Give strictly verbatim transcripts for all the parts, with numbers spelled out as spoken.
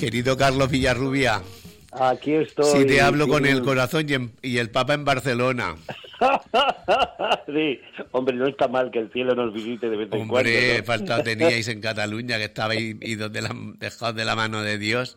Querido Carlos Villarrubia, Aquí estoy. si te hablo sí. con el corazón y, en, y el Papa en Barcelona. Sí, hombre, no está mal que el cielo nos visite de vez en cuando. Hombre, ¿no? falta teníais en Cataluña, que estabais idos de la, dejados de la mano de Dios.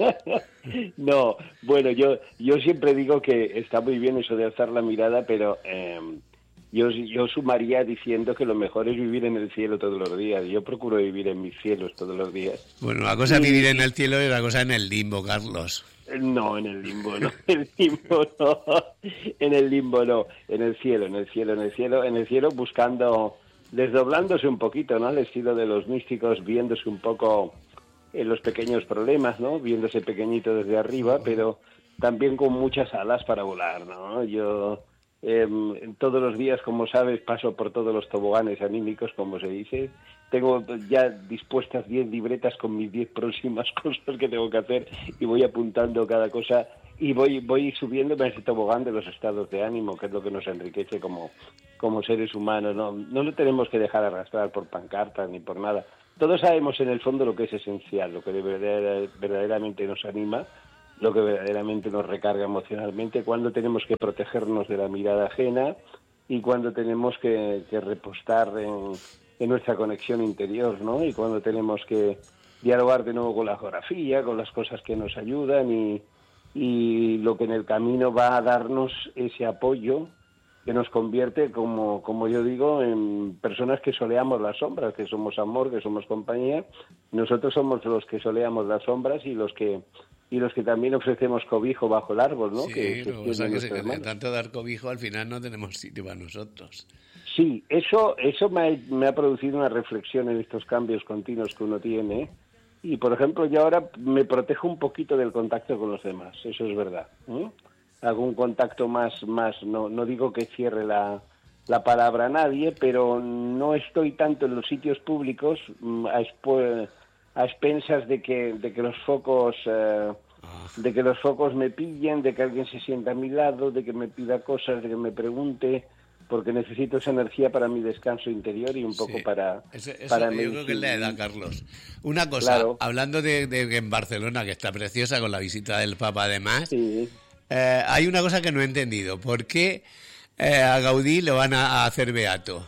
No, bueno, yo yo siempre digo que está muy bien eso de alzar la mirada, pero eh, yo, yo sumaría diciendo que lo mejor es vivir en el cielo todos los días. Yo procuro vivir en mis cielos todos los días. Bueno, una cosa es vivir en el cielo y otra cosa en el limbo, Carlos. No, en el limbo no, en el limbo no, en el limbo no, en el cielo, en el cielo, en el cielo, en el cielo buscando, desdoblándose un poquito, ¿no? Al estilo de los místicos, viéndose un poco en los pequeños problemas, ¿no? Viéndose pequeñito desde arriba, pero también con muchas alas para volar, ¿no? Yo eh, todos los días, como sabes, paso por todos los toboganes anímicos, como se dice. Tengo ya dispuestas diez libretas con mis diez próximas cosas que tengo que hacer y voy apuntando cada cosa y voy voy subiendo ese tobogán de los estados de ánimo, que es lo que nos enriquece como, como seres humanos. No, no lo tenemos que dejar arrastrar por pancartas ni por nada. Todos sabemos en el fondo lo que es esencial, lo que de verdad, verdaderamente nos anima, lo que verdaderamente nos recarga emocionalmente, cuando tenemos que protegernos de la mirada ajena y cuando tenemos que, que repostar en... en nuestra conexión interior, ¿no? Y cuando tenemos que dialogar de nuevo con la geografía, con las cosas que nos ayudan y, y lo que en el camino va a darnos ese apoyo que nos convierte, como, como yo digo, en personas que soleamos las sombras, que somos amor, que somos compañía. Nosotros somos los que soleamos las sombras y los que y los que también ofrecemos cobijo bajo el árbol, ¿no? Sí, que lo que pasa es que se, que tanto dar cobijo al final no tenemos sitio para nosotros. Sí, eso eso me ha, me ha producido una reflexión en estos cambios continuos que uno tiene y, por ejemplo, yo ahora me protejo un poquito del contacto con los demás, eso es verdad. ¿eh? Hago un contacto más, más no, no digo que cierre la, la palabra a nadie, pero no estoy tanto en los sitios públicos a, expo, a expensas de que, de que los focos... Eh, de que los focos me pillen, de que alguien se sienta a mi lado, de que me pida cosas, de que me pregunte... porque necesito esa energía para mi descanso interior y un poco sí, para... Eso, eso para yo mi... creo que es la edad, Carlos. Una cosa, claro. hablando de, de en Barcelona, que está preciosa con la visita del Papa además, sí. eh, hay una cosa que no he entendido. ¿Por qué eh, a Gaudí lo van a, a hacer beato?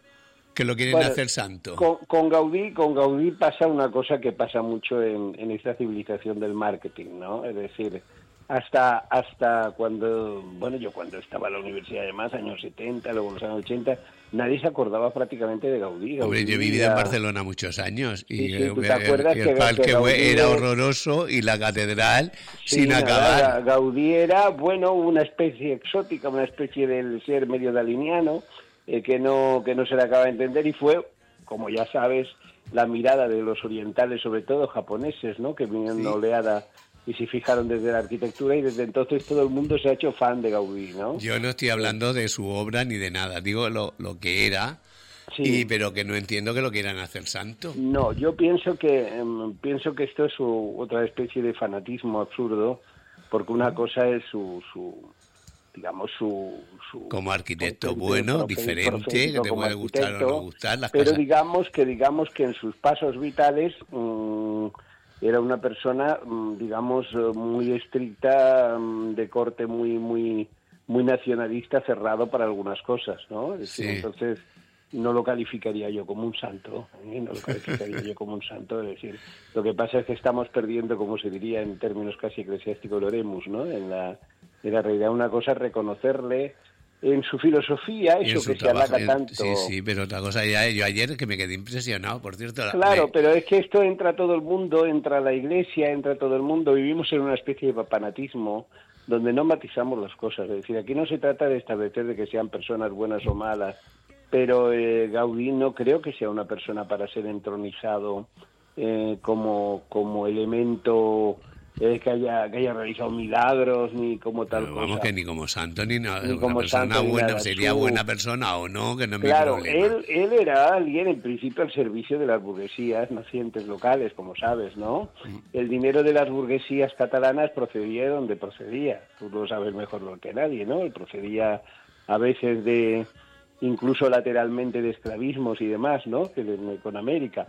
Que lo quieren bueno, hacer santo. Con, con Gaudí con Gaudí pasa una cosa que pasa mucho en, en esta civilización del marketing, ¿no? Es decir... Hasta hasta cuando, bueno, yo cuando estaba en la universidad, además, años setenta, luego los años ochenta, nadie se acordaba prácticamente de Gaudí. Gaudí Hombre, yo he vivido en Barcelona muchos años y sí, sí, ¿tú te el, acuerdas el, que, el parque que Gaudí era horroroso y la catedral sí, sin nada, acabar. Gaudí era, bueno, una especie exótica, una especie del ser medio daliniano, eh, que no que no se le acaba de entender y fue, como ya sabes, la mirada de los orientales, sobre todo japoneses, ¿no? Que vinieron sí. una oleada y se fijaron desde la arquitectura y desde entonces todo el mundo se ha hecho fan de Gaudí, ¿no? Yo no estoy hablando de su obra ni de nada, digo lo, lo que era, sí. y, pero que no entiendo que lo quieran hacer santo. No, yo pienso que eh, pienso que esto es su, otra especie de fanatismo absurdo, porque una cosa es su... su digamos su, su como arquitecto bueno, profe, diferente, que te puede gustar o no gustar las pero cosas. digamos que digamos que en sus pasos vitales mmm, era una persona, digamos, muy estricta, de corte muy muy muy nacionalista, cerrado para algunas cosas, ¿no? Es decir, sí. Entonces no lo calificaría yo como un santo, ¿eh? No lo calificaría yo como un santo, es decir, lo que pasa es que estamos perdiendo, como se diría en términos casi eclesiásticos, el oremus, ¿no? En la, en la realidad una cosa es reconocerle en su filosofía, eso que se halaga tanto. Sí, sí, pero otra cosa ya, yo ayer que me quedé impresionado, por cierto. Claro, me... pero es que esto entra todo el mundo, entra la iglesia, entra todo el mundo, vivimos en una especie de papanatismo donde no matizamos las cosas, es decir, aquí no se trata de establecer de que sean personas buenas o malas, pero eh, Gaudí no creo que sea una persona para ser entronizado eh, como, como elemento... Eh, que haya que haya realizado milagros ni como tal pero vamos cosa. que ni como santo ni, no, ni una como persona santo, buena nada. Sería Su... buena persona o no, que no es claro, mi problema. él él era alguien en principio al servicio de las burguesías nacientes locales, como sabes, ¿no? Mm. El dinero de las burguesías catalanas procedía de donde procedía, tú lo sabes mejor que nadie, ¿no? Él procedía a veces de incluso lateralmente de esclavismos y demás, ¿no? Que de, con América.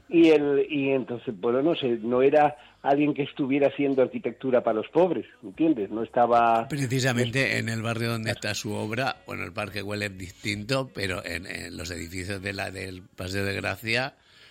Y, el, y entonces, bueno, no sé, no era alguien que estuviera haciendo arquitectura para los pobres, ¿entiendes? No estaba... Precisamente en el barrio donde está su obra, bueno, el Parque Güell es distinto, pero en, en los edificios de la del Paseo de Gracia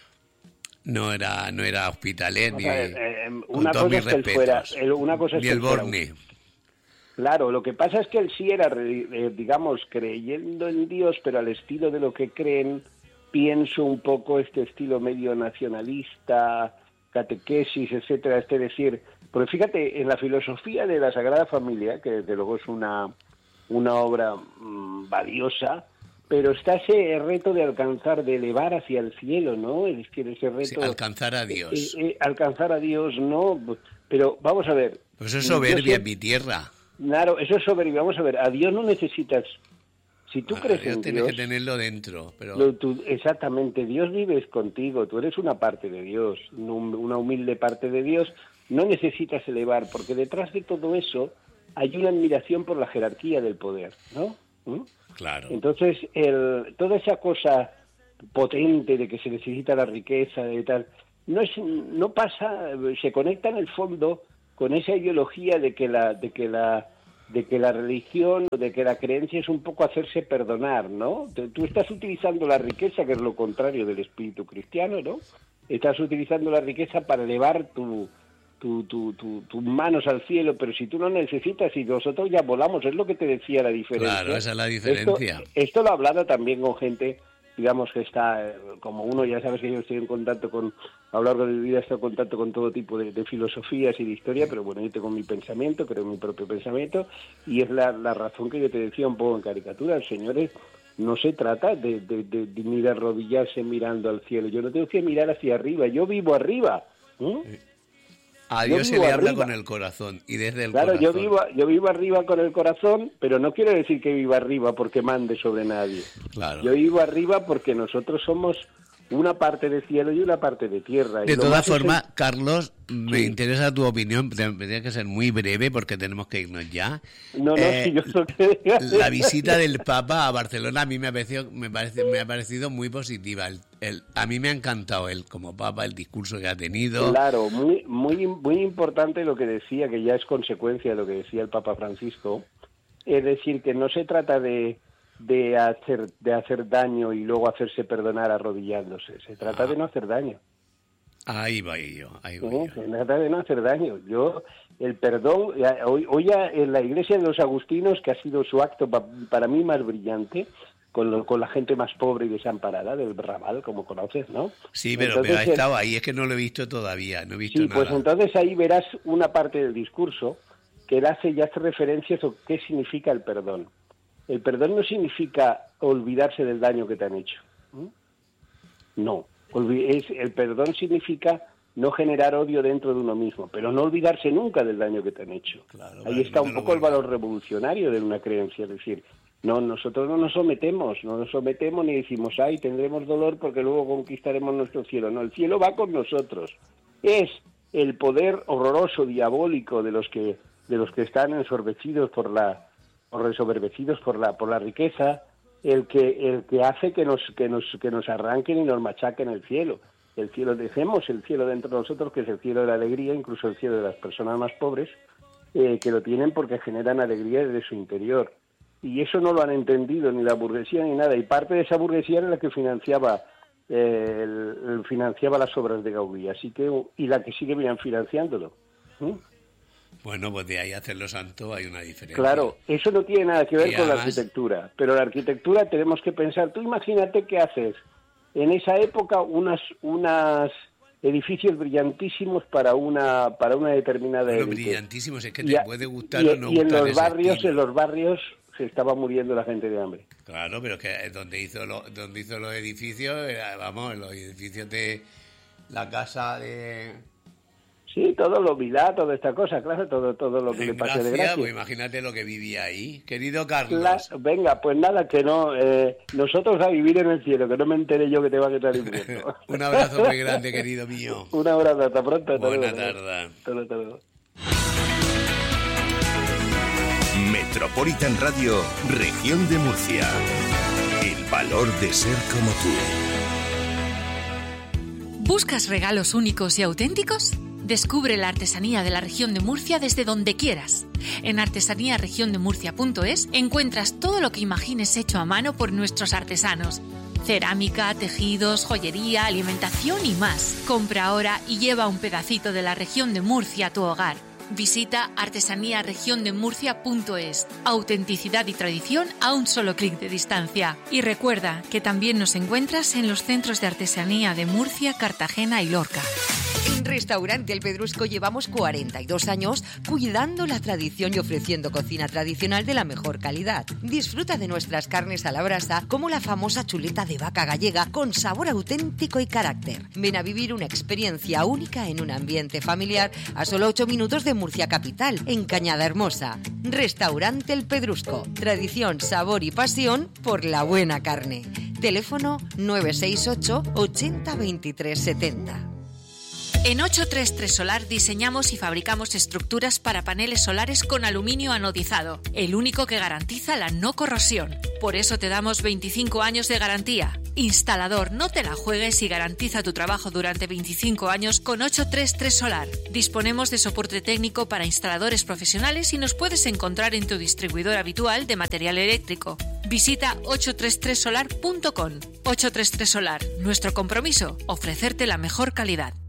no era no era Hospitalet, ni... Eh, eh, una cosa es que él fuera... El, una cosa es ni que el fuera, Borni. Claro, lo que pasa es que él sí era, eh, digamos, creyendo en Dios, pero al estilo de lo que creen... Pienso un poco este estilo medio nacionalista, catequesis, etcétera, es decir, porque fíjate, en la filosofía de la Sagrada Familia, que desde luego es una, una obra mmm, valiosa, pero está ese reto de alcanzar, de elevar hacia el cielo, ¿no? Es decir, ese reto... Sí, alcanzar a Dios. Eh, eh, alcanzar a Dios, ¿no? Pero vamos a ver... Pues eso es soberbia en mi tierra. Claro, eso es soberbia. Vamos a ver, a Dios no necesitas... Si tú a crees Dios en tienes Dios, que tenerlo dentro. Pero... Lo, tú, exactamente, Dios vive contigo, tú eres una parte de Dios, una humilde parte de Dios, no necesitas elevar, porque detrás de todo eso hay una admiración por la jerarquía del poder, ¿no? ¿Mm? Claro. Entonces, el, toda esa cosa potente de que se necesita la riqueza, de tal, no es, no pasa, se conecta en el fondo con esa ideología de que la, de que la de que la religión, de que la creencia es un poco hacerse perdonar, ¿no? Tú estás utilizando la riqueza, que es lo contrario del espíritu cristiano, ¿no? Estás utilizando la riqueza para elevar tu, tu, tu, tu, tus manos al cielo, pero si tú no necesitas y nosotros ya volamos, es lo que te decía la diferencia. Claro, esa es la diferencia. Esto, esto lo he hablado también con gente, digamos que está, como uno, ya sabes que yo estoy en contacto con, a lo largo de mi vida he estado en contacto con todo tipo de, de filosofías y de historia, pero bueno, yo tengo mi pensamiento, creo mi propio pensamiento, y es la, la razón que yo te decía un poco en caricatura, señores, no se trata de, de, de, de ni de arrodillarse mirando al cielo, yo no tengo que mirar hacia arriba, yo vivo arriba. ¿Mm? A Dios se le habla arriba. Con el corazón y desde el claro, corazón. Claro, yo vivo, yo vivo arriba con el corazón, pero no quiero decir que viva arriba porque mande sobre nadie. Claro. Yo vivo arriba porque nosotros somos una parte de cielo y una parte de tierra. De todas formas, el... Carlos, me sí. interesa tu opinión, tendría que ser muy breve porque tenemos que irnos ya. No, no, eh, si yo lo que... La visita del Papa a Barcelona a mí me ha parecido, me parece, me ha parecido muy positiva. El, el, a mí me ha encantado él como Papa, el discurso que ha tenido. Claro, muy, muy, muy importante lo que decía, que ya es consecuencia de lo que decía el Papa Francisco, es decir, que no se trata de... de hacer de hacer daño y luego hacerse perdonar arrodillándose. Se trata ah. de no hacer daño. Ahí va yo, ahí va ¿Sí? yo. Se trata de no hacer daño. Yo, el perdón, hoy, hoy en la iglesia de los agustinos, que ha sido su acto pa, para mí más brillante, con, lo, con la gente más pobre y desamparada del Raval, como conoces, ¿no? Sí, pero, entonces, pero ha estado ahí, es que no lo he visto todavía, no he visto sí, nada. Pues entonces ahí verás una parte del discurso que él hace y hace referencias a qué significa el perdón. El perdón no significa olvidarse del daño que te han hecho. No. Es, el perdón significa no generar odio dentro de uno mismo, pero no olvidarse nunca del daño que te han hecho. Claro, Ahí está un poco el valor revolucionario de una creencia. Es decir, no, nosotros no nos sometemos, no nos sometemos ni decimos, ay, tendremos dolor porque luego conquistaremos nuestro cielo. No, el cielo va con nosotros. Es el poder horroroso, diabólico de los que, de los que están ensorbecidos por la... o resoberbecidos por la por la riqueza, el que el que hace que nos que nos que nos arranquen y nos machaquen el cielo. El cielo, dejemos el cielo dentro de nosotros, que es el cielo de la alegría, incluso el cielo de las personas más pobres, eh, que lo tienen porque generan alegría desde su interior. Y eso no lo han entendido ni la burguesía ni nada. Y parte de esa burguesía era la que financiaba eh, el, el financiaba las obras de Gaudí, así que y la que sigue bien financiándolo. ¿Mm? Bueno, pues de ahí a hacerlo santo hay una diferencia. Claro, eso no tiene nada que ver y con además... la arquitectura, pero la arquitectura tenemos que pensar, tú imagínate qué haces en esa época unas unas edificios brillantísimos para una para una determinada bueno, élite. Brillantísimos, es que te y a, puede gustar y, o no y en gustar los ese barrios, estilo. en los barrios se estaba muriendo la gente de hambre. Claro, pero es que donde hizo lo, donde hizo los edificios, vamos, los edificios de la casa de Sí, todo lo vilá, toda esta cosa, claro, todo todo lo que en le pase Gracia, de gracia. Pues imagínate lo que vivía ahí. Querido Carlos. La, venga, pues nada, que no, eh, nosotros a vivir en el cielo, que no me entere yo que te va a quitar el muerto. Un abrazo muy grande, querido mío. Un abrazo, hasta pronto. Hasta Buena luego, tarde. Hasta luego, hasta luego. Metropolitan Radio, Región de Murcia. El valor de ser como tú. ¿Buscas regalos únicos y auténticos? Descubre la artesanía de la región de Murcia desde donde quieras. En artesanía región de murcia punto es encuentras todo lo que imagines hecho a mano por nuestros artesanos. Cerámica, tejidos, joyería, alimentación y más. Compra ahora y lleva un pedacito de la región de Murcia a tu hogar. Visita artesanía región de murcia punto es. Autenticidad y tradición a un solo clic de distancia. Y recuerda que también nos encuentras en los centros de artesanía de Murcia, Cartagena y Lorca. En Restaurante El Pedrusco llevamos cuarenta y dos años cuidando la tradición y ofreciendo cocina tradicional de la mejor calidad. Disfruta de nuestras carnes a la brasa, como la famosa chuleta de vaca gallega con sabor auténtico y carácter. Ven a vivir una experiencia única en un ambiente familiar a solo ocho minutos de Murcia capital, en Cañada Hermosa. Restaurante El Pedrusco. Tradición, sabor y pasión por la buena carne. Teléfono nueve seis ocho ochenta veintitrés setenta. En ochocientos treinta y tres Solar diseñamos y fabricamos estructuras para paneles solares con aluminio anodizado, el único que garantiza la no corrosión. Por eso te damos veinticinco años de garantía. Instalador, no te la juegues y garantiza tu trabajo durante veinticinco años con ochocientos treinta y tres Solar. Disponemos de soporte técnico para instaladores profesionales y nos puedes encontrar en tu distribuidor habitual de material eléctrico. Visita ochocientos treinta y tres solar punto com. ochocientos treinta y tres Solar, nuestro compromiso, ofrecerte la mejor calidad.